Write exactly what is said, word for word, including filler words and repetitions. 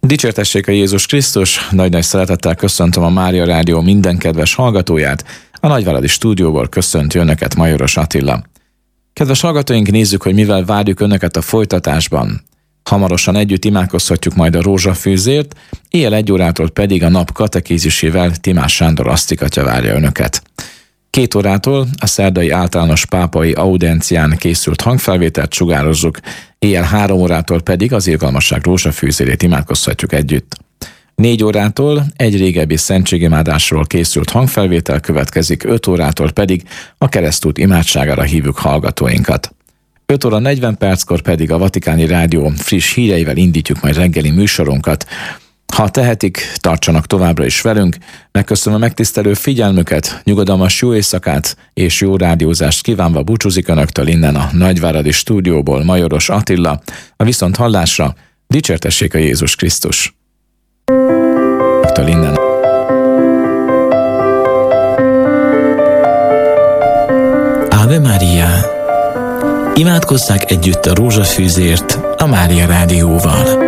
Dicsértessék a Jézus Krisztus, nagy-nagy szeretettel köszöntöm a Mária Rádió minden kedves hallgatóját, a Nagyváradi stúdióból köszönti önöket Majoros Attila. Kedves hallgatóink, nézzük, hogy mivel várjuk önöket a folytatásban. Hamarosan együtt imádkozhatjuk majd a rózsafűzért, éjjel egy órától pedig a nap katekézisével Timás Sándor asztikatya várja önöket. Két órától a szerdai általános pápai audiencián készült hangfelvételt sugározzuk, éjjel három órától pedig az irgalmasság rózsafűzérét imádkozhatjuk együtt. Négy órától egy régebbi szentségimádásról készült hangfelvétel következik, öt órától pedig a keresztút imádságára hívjuk hallgatóinkat. öt óra negyven perckor pedig a Vatikáni Rádió friss híreivel indítjuk majd reggeli műsorunkat. Ha tehetik, tartsanak továbbra is velünk, megköszönöm a megtisztelő figyelmüket, nyugodalmas jó éjszakát és jó rádiózást kívánva búcsúzik önöktől innen a Nagyváradi stúdióból Majoros Attila, a viszont hallásra dicsértessék a Jézus Krisztus. Innen. Ave Maria! Imádkozzák együtt a rózsafűzért a Mária Rádióval.